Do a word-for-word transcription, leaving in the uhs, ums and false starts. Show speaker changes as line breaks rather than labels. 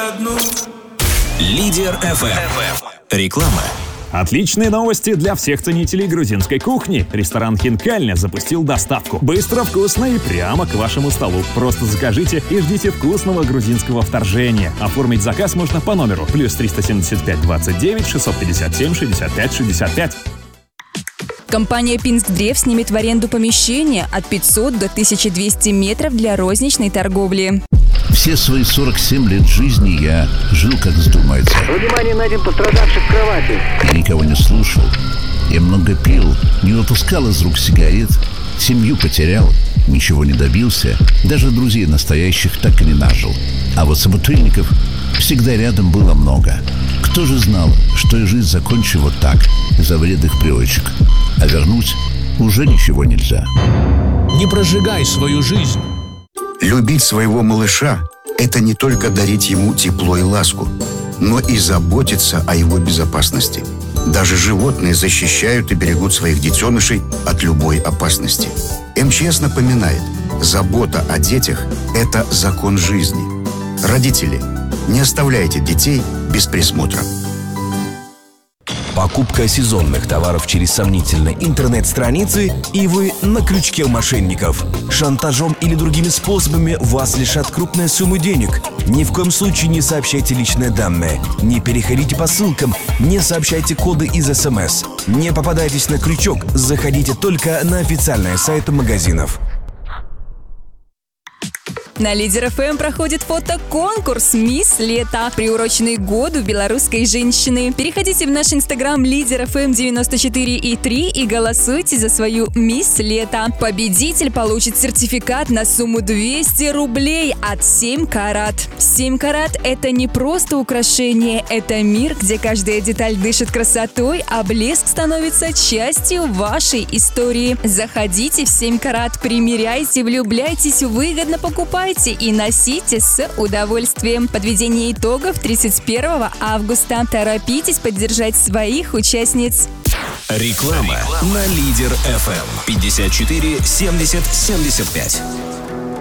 одну.
Лидер эф эм. Реклама.
Отличные новости для всех ценителей грузинской кухни. Ресторан «Хинкальня» запустил доставку. Быстро, вкусно и прямо к вашему столу. Просто закажите и ждите вкусного грузинского вторжения. Оформить заказ можно по номеру плюс триста семьдесят пять двадцать девять шестьсот пятьдесят семь шестьдесят пять шестьдесят пять.
Компания «Пинскдрев» снимет в аренду помещение от пятисот до тысячи двухсот метров для розничной торговли.
Все свои сорок семь лет жизни я жил, как вздумается.
Внимание, найден пострадавший в кровати.
Я никого не слушал. Я много пил, не выпускал из рук сигарет, семью потерял, ничего не добился, даже друзей настоящих так и не нажил. А вот собутыльников всегда рядом было много. Кто же знал, что и жизнь закончу вот так, из-за вредных привычек. А вернуть уже ничего нельзя.
Не прожигай свою жизнь.
Любить своего малыша – это не только дарить ему тепло и ласку, но и заботиться о его безопасности. Даже животные защищают и берегут своих детенышей от любой опасности. эм че эс напоминает, забота о детях – это закон жизни. Родители, не оставляйте детей без присмотра.
Покупка сезонных товаров через сомнительные интернет-страницы, и вы на крючке у мошенников. Шантажом или другими способами вас лишат крупной суммы денег. Ни в коем случае не сообщайте личные данные. Не переходите по ссылкам, не сообщайте коды из эс эм эс. Не попадайтесь на крючок, заходите только на официальные сайты магазинов.
На Лидер эф эм проходит фотоконкурс «Мисс Лето», приуроченный году белорусской женщины. Переходите в наш инстаграм Лидер эф эм девяносто четыре и три и голосуйте за свою «Мисс Лето». Победитель получит сертификат на сумму двести рублей от семь карат. семь карат – это не просто украшение, это мир, где каждая деталь дышит красотой, а блеск становится частью вашей истории. Заходите в семь карат, примеряйте, влюбляйтесь, выгодно покупайте и носите с удовольствием. Подведение итогов тридцать первого августа. Торопитесь поддержать своих участниц.
Реклама на Лидер эф эм. пятьдесят четыре семьдесят семьдесят пять.